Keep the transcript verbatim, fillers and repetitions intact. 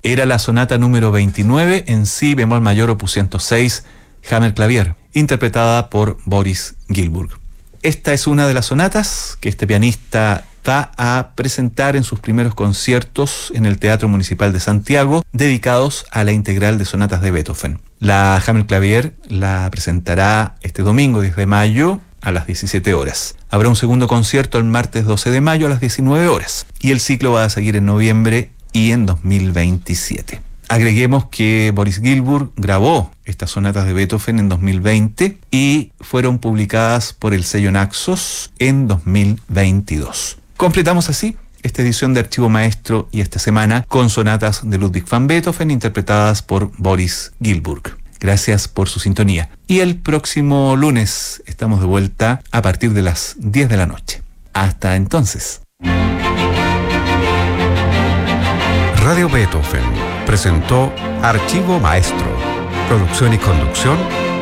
Era la sonata número veintinueve en si bemol mayor opus ciento seis, Hammerklavier, interpretada por Boris Gilburg. Esta es una de las sonatas que este pianista va a presentar en sus primeros conciertos en el Teatro Municipal de Santiago, dedicados a la integral de sonatas de Beethoven. La Hammerklavier la presentará este domingo diez de mayo a las diecisiete horas. Habrá un segundo concierto el martes doce de mayo a las diecinueve horas. Y el ciclo va a seguir en noviembre y en dos mil veintisiete. Agreguemos que Boris Gilburg grabó estas sonatas de Beethoven en dos mil veinte y fueron publicadas por el sello Naxos en dos mil veintidós. Completamos así esta edición de Archivo Maestro y esta semana con sonatas de Ludwig van Beethoven interpretadas por Boris Gilburg. Gracias por su sintonía. Y el próximo lunes estamos de vuelta a partir de las diez de la noche. Hasta entonces. Radio Beethoven presentó Archivo Maestro. Producción y conducción,